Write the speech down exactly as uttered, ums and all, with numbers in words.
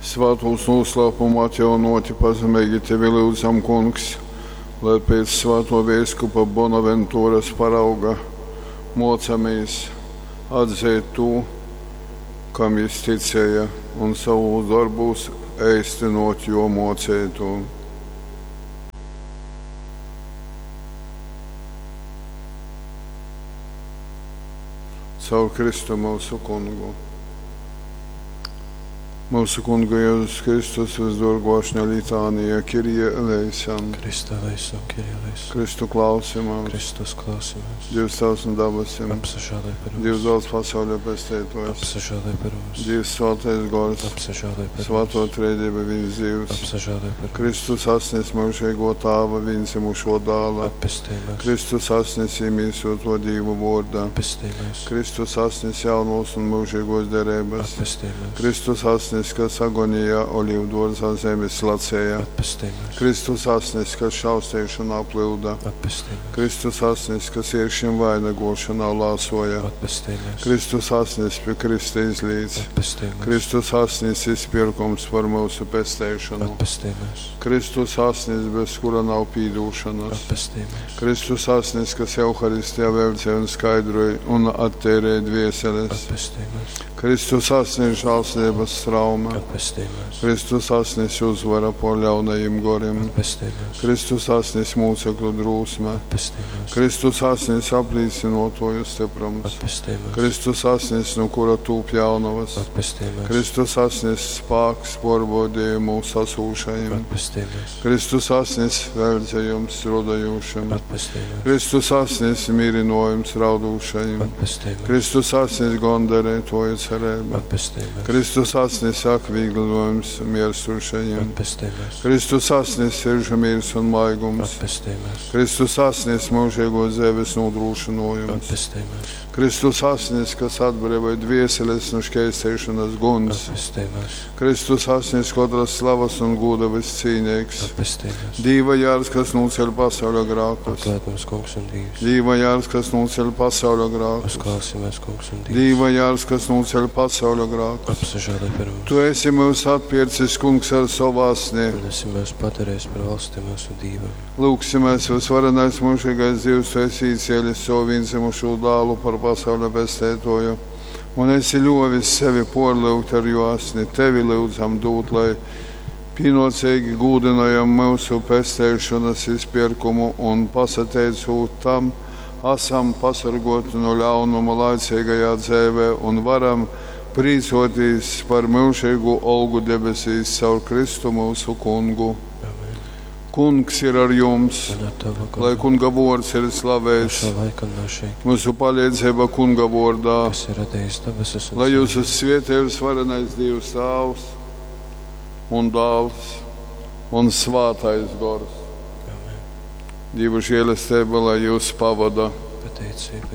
Svētos noslēpumu atjaunoti pazemīgi tevi lūdzam, kungs, lai pēc svēto vēskupa Bonaventūras parauga mocamies atzēt to, kam viņš ticēja, un savu darbus īstenot, jo mocētu. Caur Kristu mūsu kungu. Mūsu kunga Jēzus Kristus visdorgošņa litānija, Kyrie eleison. Krista eleison, Kyrie eleison. Kristu klausimams. Kristus klausimams. Dievs tavs un dabasim. Apsažādāj par mums. Dievs daudz pasaulē pestētojas. Apsažādāj par mums. Dievs svētais gors. Apsažādāj par mums. Svēto trejība viņas dzīves. Apsažādāj par mums. Kristus asnis mūžīgo tāva viņas imušo dāla. Atpestī mēs. Kristus asnis iemīsot Dievu vārdā. Atpestī mēs. Kristus asnis jaunos un mūžīgos derības. Atpestī mēs. Kristus asnis, kas agonijā olīvu dārzā zemes lacēja. Atpestī mēs. Kristus asnis, kas šaustēšanā plilda. Atpestī mēs. Kristus asnis, kas iekšķim vainagošanā lāsoja. Atpestī mēs. Kristus asnis pie Krista izlīdz. Atpestī mēs. Kristus asnis izpirkums par mūsu pestēšanu. Atpestī mēs. Kristus asnis, bez kura nav pīdūšanas. Atpestī mēs. Kristus asnis, kas Euharistijā velcē un skaidroja un attērēja dvieseles. Atpestī mēs. Kristus asnis žālstības trauma. Atpestī mēs. Kristus asnis uzvara por ļaunajiem goriem. Atpestī mēs. Kristus asnis mūcekļu drūsme. Atpestī mēs. Kristus asnis aplīcinotoju stiprums. Atpestī mēs. Kristus asnis, no kura tūp jaunavas. Atpestī mēs. Kristus asnis spāks porbodēja mūsu sasūšajiem. Atpestī mēs. Kristus asnis veldzējums rodajūšiem. Atpestī mēs. Kristus asnis mirinojums raudūšajiem. Atpestī mēs. Kristus asnis gondarētoju cerība. Atpestī mēs. Kristus asnis akvīglojums mirsušajiem. Atpestī mēs. Kristus asnis sirža mirs un laigums. Atpestī mēs. Kristus asnis mūžīgo zemes nodrūšanojums. Atpestī mēs. Kristus asnis, kas atbrīvoja dvieseles no šķērsēšanas guns. Atpestī mēs. Kristus asnis, katras slavas un gūda viscīnīgs. Atpestī mēs. Dīva jārs, kas nuceļ pasauļa grākus. Atklāt mums, kungs un Dievs. Dīva jārs, kas nuceļ pasauļa grākus. Uzklāsimies, kungs un Dievs. Dīva jārs, kas nuceļ pasauļa grākus. Apsažādāj par mums. Tu esi mūs atpircis, kungs, ar savu asni. Un esi mūs paturējis par valsti mūsu dīvam. Lūksimies, visvarenais mūžīgais Dievs, tu esi izcēlis savu vienzimušo dālu par pasauļa pestētoju. Un esi ļovis sevi porlūgt ar jo asni. Tevi lūdzam dūt, lai pienācīgi gūdinājam mūsu pestēšanas izpirkumu un pasateicot tam, esam pasargoti no ļaunuma laicīgajā dzēvē un varam prīcoties par mūžīgu olgu debesīs caur Kristu mūsu kungu. Amen. Kungs ir ar jums, Un ar tavu lai galu. kunga vārds ir slavēts. Šo laiku našai, Mūsu palīdzība kunga vārdā, kas ir radījis debesis un lai zemi. jūsu svētījums varenais Dievs Tēvs un Dēls un Svētais Gors. Amen. Dievu žēlastība, lai jūs pavada Pateicība